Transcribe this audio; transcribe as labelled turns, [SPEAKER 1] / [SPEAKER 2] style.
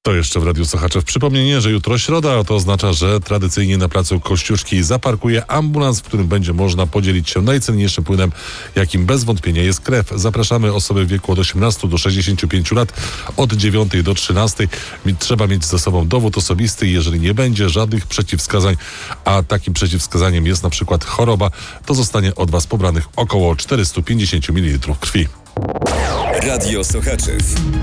[SPEAKER 1] To jeszcze w Radiu Sochaczew przypomnienie, że jutro środa, a to oznacza, że tradycyjnie na placu Kościuszki zaparkuje ambulans, w którym będzie można podzielić się najcenniejszym płynem, jakim bez wątpienia jest krew. Zapraszamy osoby w wieku od 18 do 65 lat od 9 do 13. Trzeba mieć ze sobą dowód osobisty i jeżeli nie będzie żadnych przeciwwskazań, a takim przeciwwskazaniem jest na przykład choroba, to zostanie od Was pobranych około 450 ml krwi.
[SPEAKER 2] Radio Sochaczew.